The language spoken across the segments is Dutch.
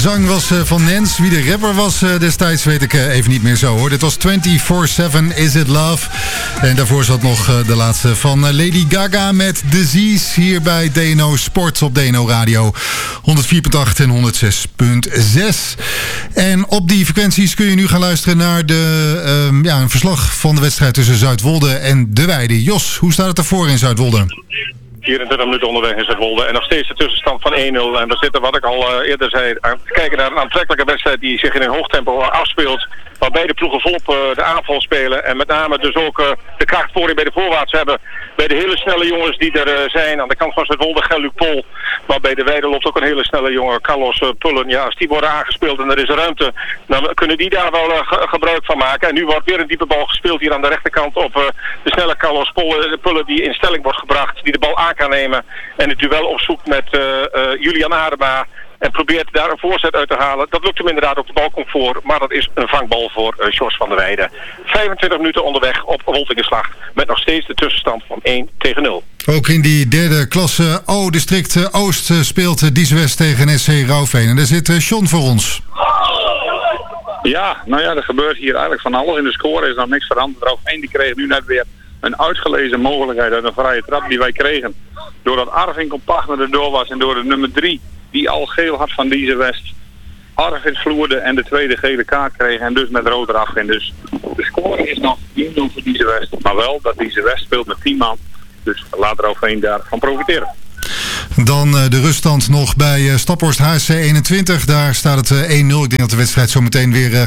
zang was van Nens. Wie de rapper was destijds weet ik even niet meer zo hoor. Dit was 24/7 Is It Love. En daarvoor zat nog de laatste van Lady Gaga met Disease. Hier bij DNO Sport op DNO Radio 104.8 en 106.6. En op die frequenties kun je nu gaan luisteren naar een verslag van de wedstrijd tussen Zuidwolde en De Weide. Jos, hoe staat het ervoor in Zuidwolde? 24 minuten onderweg in Zuidwolde en nog steeds de tussenstand van 1-0. En we zitten, wat ik al eerder zei, te kijken naar een aantrekkelijke wedstrijd die zich in een hoog tempo afspeelt. Waar beide ploegen volop de aanval spelen. En met name dus ook de kracht voorin bij de voorwaarts hebben. Bij de hele snelle jongens die er zijn. Aan de kant van Zuidwolde, Gel-Luc Pol. Maar bij de Weide loopt ook een hele snelle jongen, Carlos Pullen. Ja, als die worden aangespeeld en er is ruimte, dan kunnen die daar wel gebruik van maken. En nu wordt weer een diepe bal gespeeld hier aan de rechterkant op de snelle Carlos Pullen die in stelling wordt gebracht. Die de bal aan kan nemen en het duel opzoekt met Julian Adema. En probeert daar een voorzet uit te halen. Dat lukt hem inderdaad op de bal komt voor. Maar dat is een vangbal voor Sjors van der Weijden. 25 minuten onderweg op Woltingenslag. Met nog steeds de tussenstand van 1-0. Ook in die derde klasse district Oost speelt Dies West tegen SC Rauwveen. En daar zit John voor ons. Ja, er gebeurt hier eigenlijk van alles. In de score is nog niks veranderd. Rauwveen die kreeg nu net weer een uitgelezen mogelijkheid uit een vrije trap die wij kregen. Doordat Arvin compact met erdoor was en door de nummer 3... die al geel had van Dieze West. Arvid vloerde en de tweede gele kaart kreeg en dus met rood eraf ging. Dus de score is nog 1-0 voor Dieze West. Maar wel dat Dieze West speelt met 10 man. Dus laat er overheen daarvan profiteren. Dan de ruststand nog bij Staphorst HSC 21. Daar staat het 1-0. Ik denk dat de wedstrijd zo meteen weer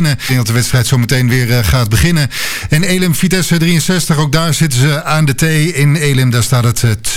gaat beginnen. En Elim Vitesse 63, ook daar zitten ze aan de T. In Elim, daar staat het